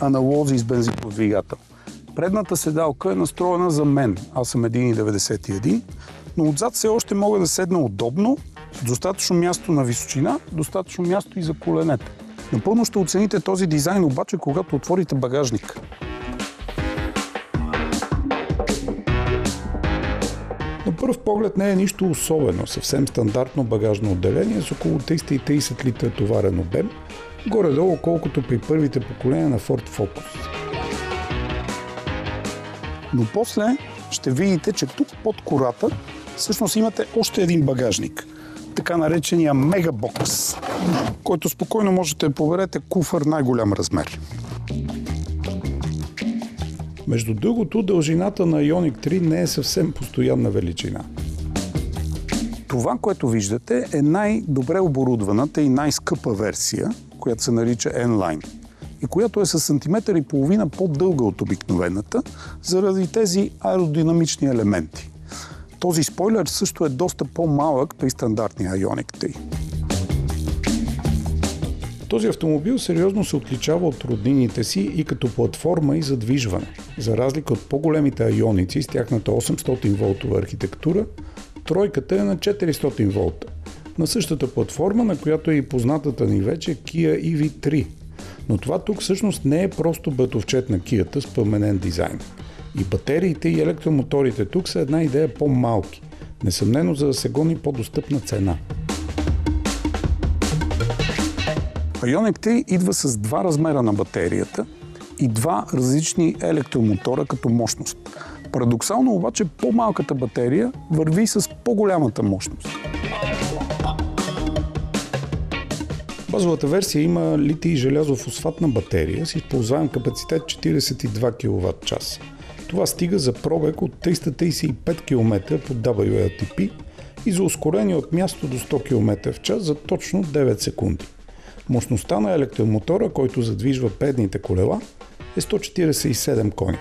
аналози с бензинов двигател. Предната седалка е настроена за мен. Аз съм 1,91, но отзад все още мога да седна удобно, с достатъчно място на височина, достатъчно място и за коленете. Напълно ще оцените този дизайн обаче, когато отворите багажник. На пръв поглед не е нищо особено, съвсем стандартно багажно отделение с около 330 литра товарен обем, горе-долу колкото при първите поколения на Ford Focus. Но после ще видите, че тук под кората всъщност имате още един багажник, така наречения мегабокс, който спокойно можете да поберете куфър най-голям размер. Между другото, дължината на Ioniq 3 не е съвсем постоянна величина. Това, което виждате, е най-добре оборудваната и най-скъпа версия, която се нарича N-Line, и която е с сантиметър и половина по-дълга от обикновената, заради тези аеродинамични елементи. Този спойлер също е доста по-малък при стандартния Ioniq 3. Този автомобил сериозно се отличава от роднините си и като платформа и задвижване. За разлика от по-големите айоници с тяхната 800 волтова архитектура, тройката е на 400 волта, на същата платформа, на която е и познатата ни вече Kia EV3. Но това тук всъщност не е просто братовчет на Kia-та с променен дизайн. И батериите и електромоторите тук са една идея по-малки, несъмнено за да се гони по-достъпна цена. Ioniq 3 идва с два размера на батерията и два различни електромотора като мощност. Парадоксално обаче по-малката батерия върви с по-голямата мощност. Базовата версия има литий желязофосфатна батерия с използваем капацитет 42 кВт. Това стига за пробег от 335 км по WLTP и за ускорение от място до 100 км в час за точно 9 секунди. Мощността на електромотора, който задвижва предните колела, е 147 коня.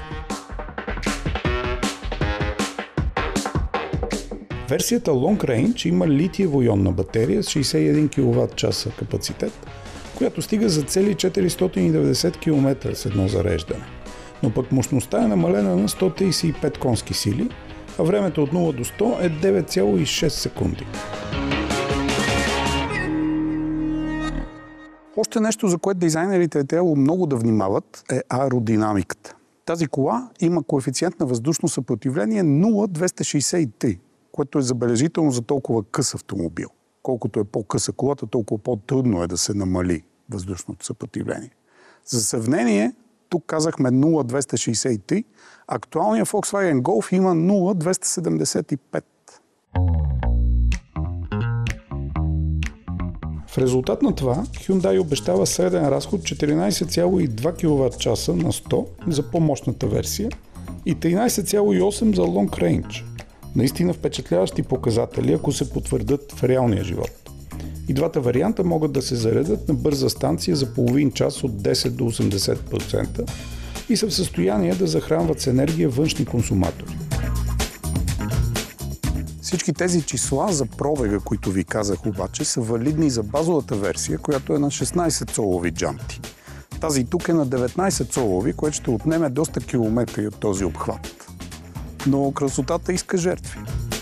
Версията Long Range има литиево-ионна батерия с 61 кВт капацитет, която стига за цели 490 км с едно зареждане. Но пък мощността е намалена на 135 конски сили, а времето от 0 до 100 е 9,6 секунди. Още нещо, за което дизайнерите е трябвало много да внимават, е аеродинамиката. Тази кола има коефициент на въздушно съпротивление 0,263, което е забележително за толкова къс автомобил. Колкото е по-къса колата, толкова по-трудно е да се намали въздушното съпротивление. За сравнение, тук казахме 0,263, актуалният Volkswagen Golf има 0,275. В резултат на това, Hyundai обещава среден разход 14,2 кВт на 100 за по-мощната версия и 13,8 за Long Range. Наистина впечатляващи показатели, ако се потвърдят в реалния живот. И двата варианта могат да се заредят на бърза станция за половин час от 10 до 80% и са в състояние да захранват с енергия външни консуматори. Всички тези числа за пробега, които ви казах обаче, са валидни за базовата версия, която е на 16-цолови джамти. Тази тук е на 19-цолови, което ще отнеме доста километри от този обхват. Но красотата иска жертви.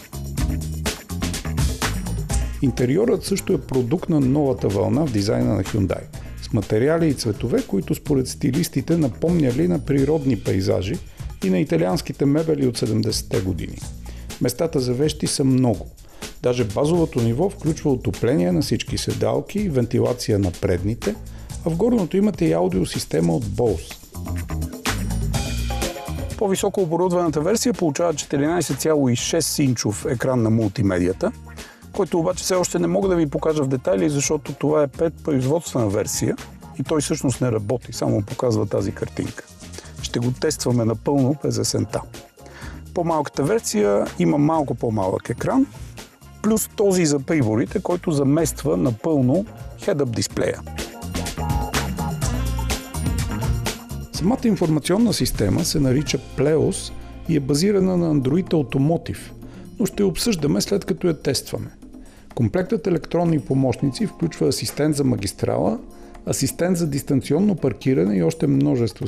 Интериорът също е продукт на новата вълна в дизайна на Hyundai, с материали и цветове, които според стилистите напомняли на природни пейзажи и на италианските мебели от 70-те години. Местата за вещи са много. Даже базовото ниво включва отопление на всички седалки и вентилация на предните, а в горното имате и аудиосистема от Bose. По-високо оборудваната версия получава 14,6-инчов екран на мултимедията, който обаче все още не мога да ви покажа в детайли, защото това е предпроизводствена версия и той всъщност не работи, само показва тази картинка. Ще го тестваме напълно през есента. По-малката версия има малко по-малък екран, плюс този за приборите, който замества напълно head-up дисплея. Самата информационна система се нарича Pleos и е базирана на Android Automotive, но ще обсъждаме след като я тестваме. Комплектът електронни помощници включва асистент за магистрала, асистент за дистанционно паркиране и още множество